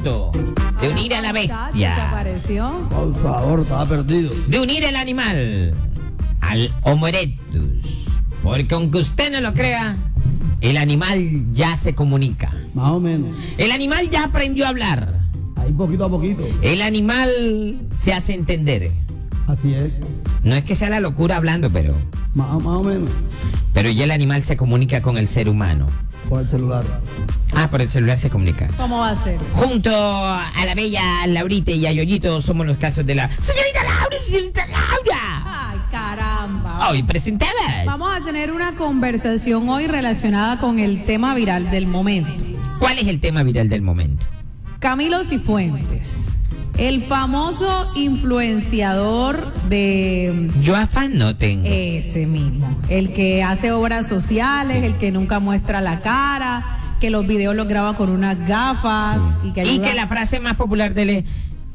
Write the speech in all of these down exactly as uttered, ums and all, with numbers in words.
momento de unir a la bestia. Desapareció. Por favor, estaba perdido. De unir el animal al Homo erectus. Porque aunque usted no lo crea, el animal ya se comunica. Más o menos. El animal ya aprendió a hablar. Ahí poquito a poquito. El animal se hace entender. Así es. No es que sea la locura hablando, pero... Más, más o menos. Pero ya el animal se comunica con el ser humano. Por el celular. Ah, por el celular se comunica. ¿Cómo va a ser? Junto a la bella Laurita y a Yoyito somos los casos de la... ¡Señorita Laura, señorita Laura! Ay, caramba. Hoy presentabas. Vamos a tener una conversación hoy relacionada con el tema viral del momento. ¿Cuál es el tema viral del momento? Camilo Cifuentes, el famoso influenciador de... Yo afán no tengo. Ese mismo, el que hace obras sociales, Sí. el que nunca muestra la cara, que los videos los graba con unas gafas Sí. y que Y ayuda- que la frase más popular de él es...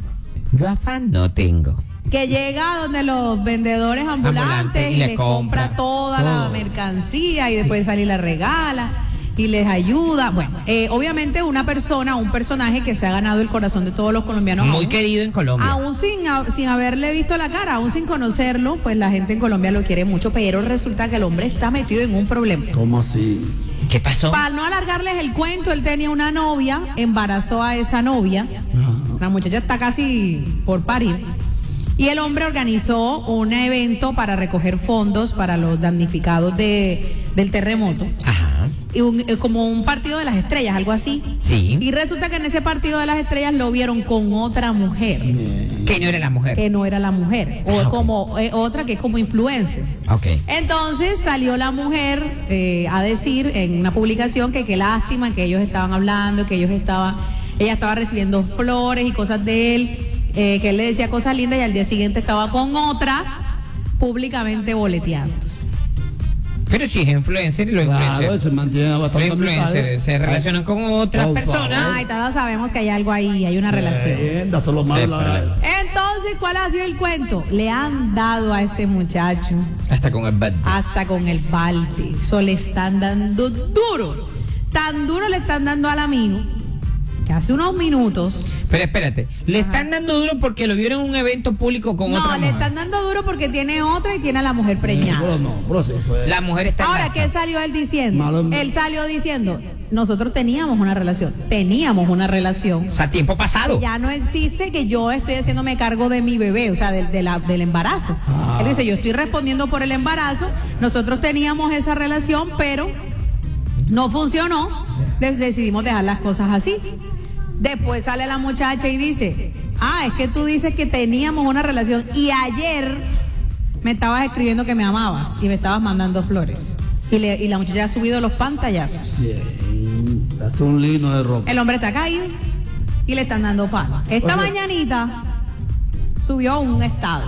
Yo afán no tengo. que llega donde los vendedores ambulantes Ambulante y y le les compra, compra toda la todo. mercancía y después sale y la regala y les ayuda. Bueno, eh, obviamente una persona, un personaje que se ha ganado el corazón de todos los colombianos. Muy aún, querido en Colombia. Aún sin, a- sin haberle visto la cara, aún sin conocerlo, pues la gente en Colombia lo quiere mucho, pero resulta que el hombre está metido en un problema. ¿Cómo así? ¿Qué pasó? Para no alargarles el cuento, él tenía una novia, embarazó a esa novia, la muchacha está casi por parir, y el hombre organizó un evento para recoger fondos para los damnificados de, del terremoto, Ajá. y un- eh, como un partido de las estrellas, algo así. Sí. Y resulta que en ese partido de las estrellas lo vieron con otra mujer, Que no era la mujer. que no era la mujer, o Ah, ok. como eh, otra que es como influencer. Ok. Entonces salió la mujer eh, a decir en una publicación que qué lástima que ellos estaban hablando, que ellos estaban, ella estaba recibiendo flores y cosas de él, eh, que él le decía cosas lindas y al día siguiente estaba con otra públicamente boleteándose. Pero si es influencer y los Claro, influencers... se mantiene Los bastante. influencers se relacionan con otras Por personas. favor. Ay, todos sabemos que hay algo ahí, hay una relación. Eh, eso es lo malo. Sí, la- Entonces, ¿cuál ha sido el cuento? Le han dado a ese muchacho Hasta con el bad. hasta con el balde. Eso le están dando duro. Tan duro le están dando al amigo que hace unos minutos. Pero espérate, le están dando duro porque lo vieron en un evento público con No, otra le mujer. están dando duro porque tiene otra y tiene a la mujer preñada. Pero no, pero sí fue. La mujer está Ahora, ¿qué embarazada. salió él diciendo? Malo. Él salió diciendo, nosotros teníamos una relación, teníamos una relación. O sea, tiempo pasado. Ya no existe que yo estoy haciéndome cargo de mi bebé, o sea, del, de la- del embarazo. Ah. Él dice, yo estoy respondiendo por el embarazo, nosotros teníamos esa relación, pero no funcionó, des- decidimos dejar las cosas así. Después sale la muchacha y dice, ah, es que tú dices que teníamos una relación y ayer me estabas escribiendo que me amabas y me estabas mandando flores. Y, le- y la muchacha ha subido los pantallazos. Bien. Hace un lino de ropa. El hombre está caído y le están dando palo. Esta Oye. mañanita subió un estado.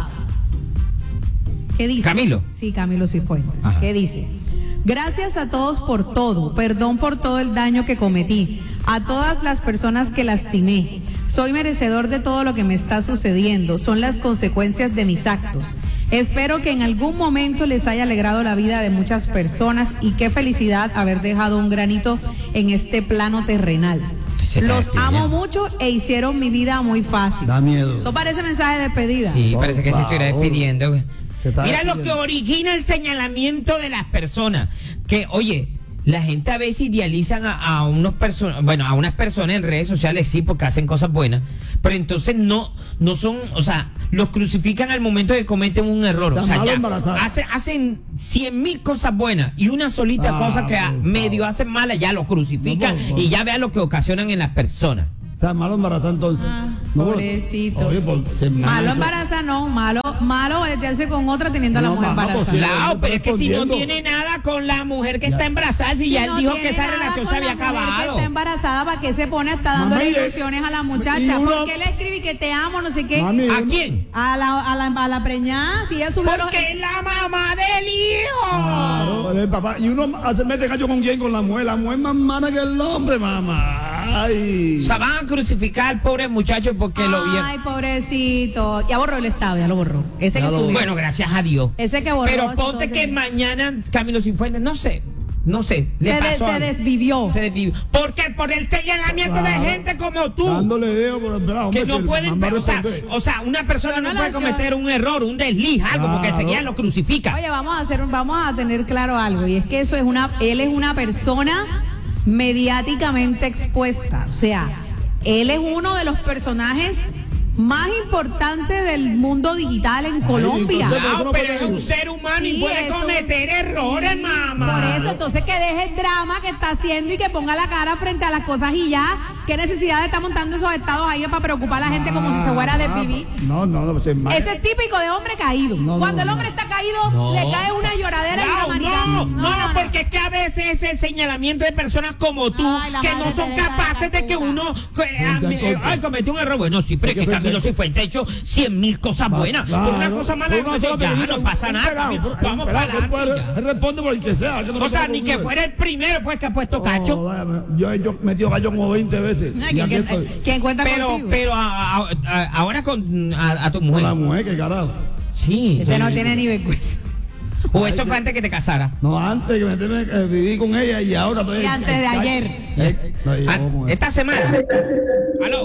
¿Qué dice? ¿Camilo? Sí, Camilo Cifuentes. Ajá. ¿Qué dice? Gracias a todos por todo. Perdón por todo el daño que cometí. A todas las personas que lastimé. Soy merecedor de todo lo que me está sucediendo. Son las consecuencias de mis actos. Espero que en algún momento les haya alegrado la vida de muchas personas y qué felicidad haber dejado un granito en este plano terrenal. Se está Los despidiendo. amo mucho e hicieron mi vida muy fácil. Da miedo. Eso parece mensaje de despedida. Sí, Por parece que se estuviera favor. despidiendo. Se está Mira lo que despidiendo. origina el señalamiento de las personas. Que, oye, la gente a veces idealizan a, a unos personas, bueno, a unas personas en redes sociales sí, porque hacen cosas buenas, pero entonces no, no son, o sea, los crucifican al momento de que cometen un error. Está O sea, malo ya embarazar. hace- hacen cien mil cosas buenas y una solita Ah, cosa que a- por medio favor. hacen mala, ya lo crucifican No, por favor. y ya vean lo que ocasionan en las personas. O sea, malo embarazar entonces. Ah, No, pobrecito. Oye, por, se me Malo ha hecho- embarazar no, malo, malo es meterse con otra teniendo a la No, mujer mamá, embarazada. pues, sí. Claro, está pero es que si no respondiendo. tiene nada con la mujer que Ya. está embarazada, si Si ya él no dijo que tiene esa nada relación con se había la mujer que acabado. está embarazada, ¿para qué se pone hasta dándole Mami, ilusiones a la y muchacha? uno- ¿Por qué le escribe que te amo, no sé qué? Mami, ¿A uno- quién? A la, a la, a la preñada, si ella subió los- Porque es la mamá del hijo. Claro, el papá. Y uno se mete gallo con quién, con la mujer. La mujer más mana que el hombre, mamá. Ay. O sea, van a crucificar al pobre muchacho porque lo vieron. Ay, pobrecito. Ya borró el estado, ya lo borró. Ese Ya que lo- subió. Bueno, gracias a Dios. Ese que borró. Pero ese ponte todo que que- mañana Camilo Cifuentes, no sé, no sé, le Se, de- pasó se algo. desvivió. Se desvivió. ¿Por qué? Por el señalamiento de Claro. gente como tú. Dándole dedo por el pelado. Que hombre, no si el pueden, man va a o sea, responder. o sea, una persona Yo no, no puede la- cometer un error, un desliz, algo, porque Claro. enseguida lo crucifica. Oye, vamos a hacer, un- vamos a tener claro algo, y es que eso es una, él es una persona mediáticamente expuesta, o sea, él es uno de los personajes más importantes del mundo digital en Colombia. entonces, Claro, no pero puede es un ir. ser humano y Sí, puede es un- cometer errores, Sí, mamá. Por eso, entonces que deje el drama que está haciendo y que ponga la cara frente a las cosas y ya. ¿Qué necesidad de estar montando esos estados ahí para preocupar a la gente como si se fuera a desvivir? No, no, no, se mal. Eso es típico de hombre caído. No, no, Cuando el no. hombre está caído, No. le cae una lloradera y una No, maricana. no, no, no, porque es que a veces ese señalamiento de personas como tú, Ay, la que madre no son Teresa de capaces de que Calcuta. uno, que, a mí, eh, ay, cometió un error. Bueno, sí, pero es que Porque Camilo fue- Cifuentes ha hecho cien mil cosas buenas. Claro. Por una cosa mala, Por una ya, sola película, no pasa un nada, pelado, Camilo. un Vamos pelado, para él puede- adelante. él responde por el que sea. que no O sea, me ni que preocupe. fuera el primero, pues, que ha puesto cacho. Oh, váyame, yo he yo he metido gallo como veinte veces. Ay, Y aquí ¿quién, estoy. quién- quién cuenta Pero, contigo? pero a- a- a- ahora con a, a tu Con la mujer. mujer, que carajo. Sí. Este no tiene ni vergüenza. O eso fue antes que te casara. No, antes que meterme, eh, viví con ella y ahora estoy. Y antes de ayer. Eh, no, y yo, Ah, ¿cómo es? esta semana. Aló.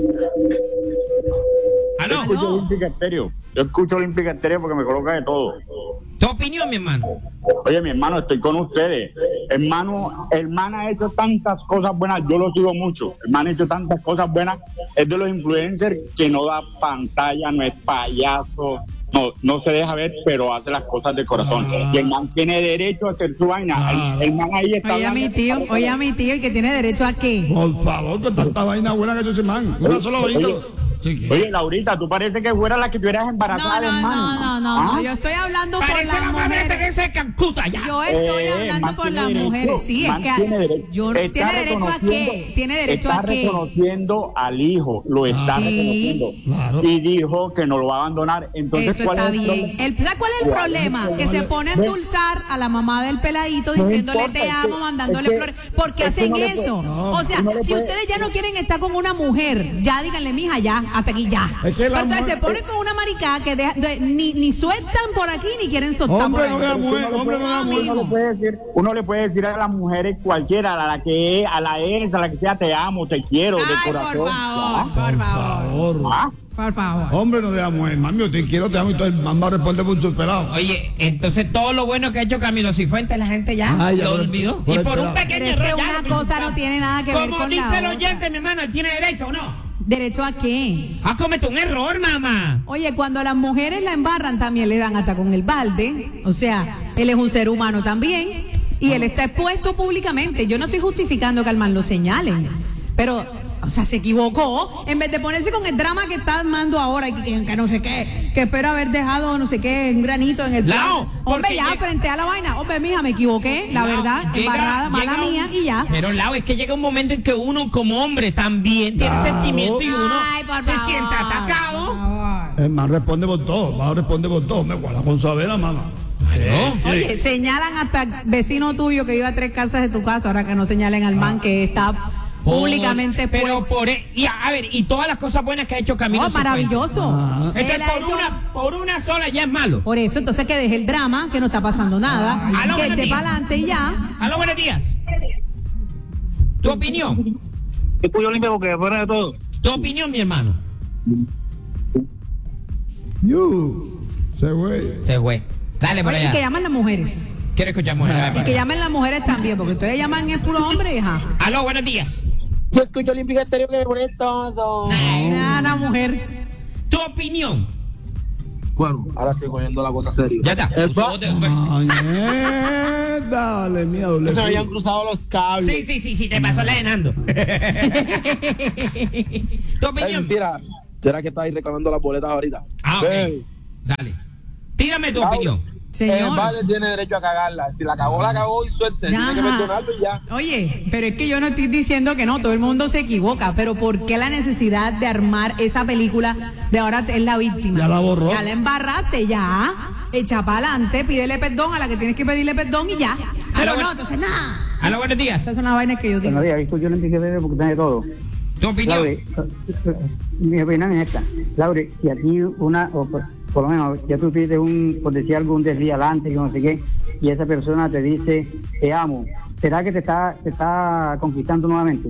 Yo Aló. escucho Olímpica Estéreo. Yo escucho Olímpica Estéreo porque me coloca de todo. Tu opinión, mi hermano. Oye, mi hermano, estoy con ustedes. Hermano, hermano ha hecho tantas cosas buenas. Yo lo sigo mucho. Hermano ha hecho tantas cosas buenas. Es de los influencers que no da pantalla, no es payaso. No, no se deja ver, pero hace las cosas de corazón. Ah. Y el man tiene derecho a hacer su vaina. Ah. El, el man ahí está Oye a mi hablando- tío, oye a mi tío, y que tiene derecho a qué. Por favor, con tanta vaina buena que yo ese man. Una sola Oye, vaina. oye, Sí, que- Oye, Laurita, tú parece que fuera la que tuvieras No, embarazada, no, hermano. no, no, no, ¿Ah? no, yo estoy hablando por Parece la las madre de mujeres. Teresa de Calcuta ya. Yo estoy Eh, hablando man por tiene las derecho, mujeres. Sí, es man que tiene derecho. yo Está tiene derecho a qué, reconociendo- tiene derecho está a qué. reconociendo al hijo, lo está Sí. reconociendo. Claro. Y dijo que no lo va a abandonar. Entonces, Eso ¿cuál está es el bien. problema? El, ¿Sabes cuál es el ¿Cuál es el problema? Que problema? se pone a Ve- endulzar a la mamá del peladito No diciéndole importa, te es amo, que- mandándole es que- flores. ¿Por qué es que hacen no le puede- eso? no, o sea, no le si puede- ustedes ya no quieren estar con una mujer, ya díganle, mija, ya, hasta aquí ya. Es que la Pero entonces mujer- se pone con una maricada que deja- de- ni, ni sueltan por aquí ni quieren soltar Hombre, por no ahí. vea mujer, Uno le hombre, no vea puede- mujer. uno le puede decir, uno le puede decir a las mujeres cualquiera, a la que es, a la ex, a la que sea, te amo, te quiero, de Ay, corazón. por favor, por Por favor, favor. ¿Ah? por favor. Hombre, no deja mujer. Mami, yo te quiero, te amo y todo el man va a responder por su pelado. Oye, entonces todo lo bueno que ha hecho Camilo Cifuentes, la gente ya Ay, ya lo por el- olvidó. por y el por un pelado. pequeño Pero es que error ya una lo cosa crucificaron. no tiene nada que ver Como con la dice el otra. oyente, mi hermano, ¿él tiene derecho o no? ¿Derecho a qué? Ha cometido un error, mamá. Oye, cuando las mujeres la embarran también le dan hasta con el balde. O sea, él es un ser humano también y él está expuesto públicamente. Yo no estoy justificando que al man lo señalen, pero, o sea, se equivocó. En vez de ponerse con el drama que está armando ahora, que, que- que no sé qué, que espero haber dejado no sé qué, un granito en el Lao, plato. porque Hombre, ya, llega- frente a la vaina. Hombre, mija, me equivoqué, la Lao, verdad, llega- embarrada, mala llega un- mía y ya. Pero Lau, es que llega un momento en que uno como hombre también tiene Claro. sentimiento y uno Ay, por se favor, siente por atacado. favor. El man responde por todo. Va a responder por todo. Me guarda con su avena, mamá. ¿No? Oye, señalan hasta vecino tuyo que iba a tres casas de tu casa, ahora que no señalen al man que está públicamente Por- pero expuesto. por e- y a, a ver, y todas las cosas buenas que ha hecho Camilo Oh, Cifuentes. maravilloso. Ah. Él Entonces, ha por hecho- una, por una sola ya es malo. por eso, entonces que deje el drama, que no está pasando nada, Aló, que buenos eche días. para adelante y ya. Aló, buenos días. Tu opinión, Yo cuyo limpio porque fuera de todo. tu opinión, mi hermano. You. Se güey. Se fue. Dale por Oye, y que allá. llaman las mujeres. Quiero escuchar mujeres. Dale Y para que allá. llamen las mujeres también, porque ustedes llaman es puro hombre, hija. Aló, buenos días. Yo escucho Olímpica Estéreo que me pone todo. Nada, una mujer. Tu opinión. Bueno, ahora estoy cogiendo la cosa seria. Ya está. El ba- Ay, eh, dale, mía, doble. Se me habían P. cruzado los cables. Sí, sí, sí, sí, te pasó la enando. Tu Ay, opinión. mentira. Será que estáis reclamando las boletas ahorita. Ah, ok. Ey, Dale. Tírame tu Claro. opinión. El Señor. padre tiene derecho a cagarla. Si la cagó, la cagó y suerte. Tiene que Ajá. perdonarlo y ya. Oye, pero es que yo no estoy diciendo que no, todo el mundo se equivoca, pero ¿por qué la necesidad de armar esa película de ahora es la víctima? Ya la borró. Ya la embarraste, ya. Echa para adelante, pídele perdón a la que tienes que pedirle perdón y ya. Pero bueno. no, entonces nada. Aló, buenos días. Esas son las vainas que yo digo. Buenos días, escucho Olímpica Estéreo porque tiene todo. Tu opinión. Laure, mi opinión es esta. Laure, si aquí una, o por, por lo menos, ya tú pides un, por decir algo, un desvialante, que no sé qué, y esa persona te dice, te amo, ¿será que te está, te está conquistando nuevamente?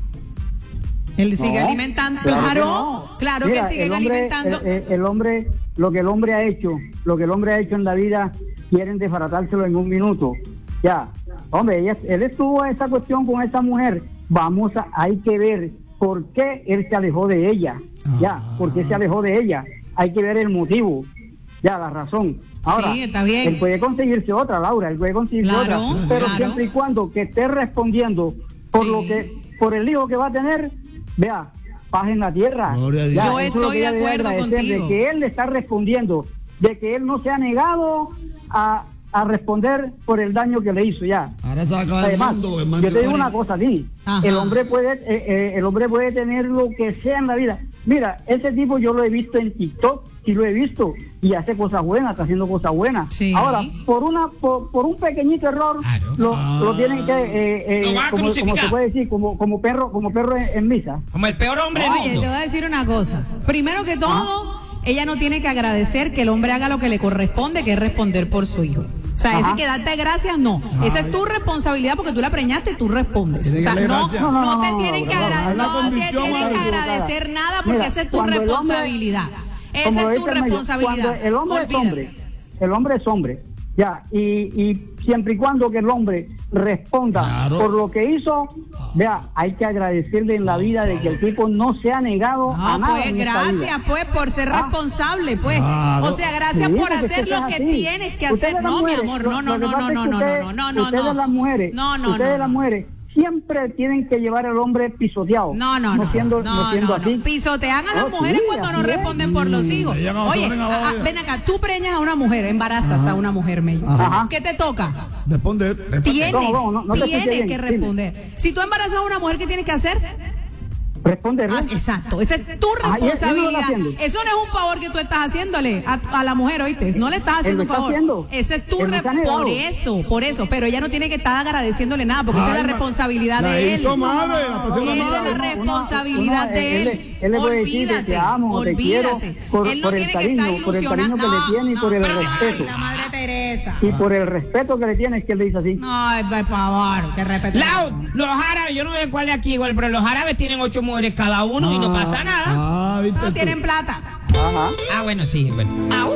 Él sigue No, alimentando, claro que claro, no. claro Mira, que siguen el hombre, alimentando. El, el- el hombre, lo que el hombre ha hecho, lo que el hombre ha hecho en la vida, quieren desbaratárselo en un minuto. Ya, hombre, ella- él estuvo en esa cuestión con esa mujer. Vamos a, hay que ver por qué él se alejó de ella. Ya, por qué se alejó de ella. Hay que ver el motivo, ya, la razón. Ahora, Sí, está bien. él puede conseguirse otra, Laura, él puede conseguirse Claro, otra, pero claro. siempre y cuando que esté respondiendo por Sí. lo que, por el hijo que va a tener, vea, paz en la tierra. Gloria a Dios. Yo eso es lo estoy que ella de debe acuerdo agradecer, contigo. de que él le está respondiendo, de que él no se ha negado a, a responder por el daño que le hizo ya. Ahora se va a acabar el Además, mundo, hermano. yo te digo una cosa a ti, Ajá. el hombre puede eh, eh, el hombre puede tener lo que sea en la vida. Mira, ese tipo yo lo he visto en TikTok, sí lo he visto, y hace cosas buenas, está haciendo cosas buenas. Sí. Ahora, por una por, por un pequeñito error, Claro. lo, Ah. lo tienen que, eh, eh, Lo van a como, como crucificar. se puede decir, como, como perro como perro en, en misa. Como el peor hombre del Oye, te mundo. voy a decir una cosa. Primero que todo, ella no tiene que agradecer que el hombre haga lo que le corresponde, que es responder por su hijo. O sea, eso Ajá. que darte gracias, no. Esa es tu responsabilidad porque tú la preñaste y tú respondes. Tiene O sea, que darle no, gracias. no, No, no, te no, tienen no, que, no, agra- es la no te condición tienen que más agradecer nada porque Mira, esa es tu cuando el hombre- responsabilidad. Esa Como es tu dice el mayor, responsabilidad. Cuando el hombre Olvídate. es hombre, el hombre es hombre, ya, y, y siempre y cuando que el hombre responda Claro. por lo que hizo, vea, hay que agradecerle en la vida de que el tipo no se ha negado a Ah, nada. pues en esta gracias, vida. pues, por ser Ah. responsable, pues. Claro. O sea, gracias Sí, por porque es hacer que lo es que así. tienes que Ustedes hacer. las No, mi mujeres, amor, lo- no, no, lo que no, pasa no, es no, que no, ustedes- no, no, no, Ustedes no. las mujeres, No, no, ustedes no, las no. mujeres siempre tienen que llevar al hombre pisoteado. No, no, no. siendo, no, no siendo no, así. no. Pisotean a las No, mujeres sí, cuando no así es. responden por los hijos. ella no se Oye, ponen a ah, ah, bailar. ven acá, tú preñas a una mujer, embarazas a una mujer, Mello. Ajá. ¿Qué te toca? Responder. Tienes, ¿Cómo, cómo? No- no te tienes escuché que bien, responder. Si tú embarazas a una mujer, ¿qué tienes que hacer? Responderle. Ah, exacto, esa es tu Ah, y él- él no lo está responsabilidad. haciendo. Eso no es un favor que tú estás haciéndole a, a la mujer, ¿oíste? No le estás haciendo Él un lo está favor. haciendo. Esa es tu Él no se ha negado. por eso, por eso. Pero ella no tiene que estar agradeciéndole nada, porque esa es Ay, la ma- responsabilidad la de él. hizo madre, la está haciendo Esa madre. es la Uno- responsabilidad uno- de él- él. él le puede decir que Olvídate, te amo, te quiero, olvídate. por- Él no por el tiene que estar cariño, por el ilusionado. cariño que le tiene y por el pero, ay, respeto. la madre Teresa. Y por el respeto que le tienes, que él le dice así. Ay, por favor, que respeto. Lau, los árabes, yo no sé cuál es aquí igual, pero los árabes tienen ocho mujeres cada uno y no pasa nada. Ah, viste No tú. tienen plata. Ajá. Ah, bueno, sí, bueno.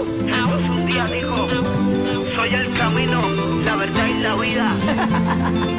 Un día dijo, soy el camino, la verdad y la vida.